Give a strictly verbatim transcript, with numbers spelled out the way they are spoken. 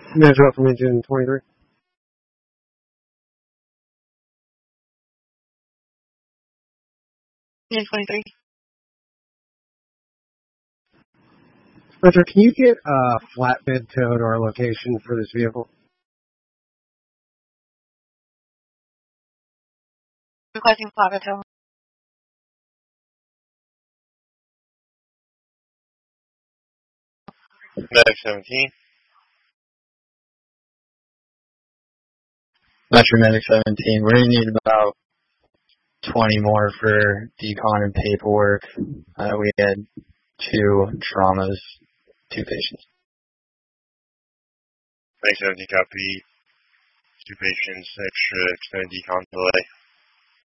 Metro from engine twenty-three. Engine twenty-three. Spencer, can you get a flatbed tow to our location for this vehicle? Requesting flatbed tow. Medic seventeen. Metro Medic seventeen. We're going to need about twenty more for decon and paperwork. Uh, we had two traumas, two patients. Medic seventeen copy. Two patients, extra extended decon delay.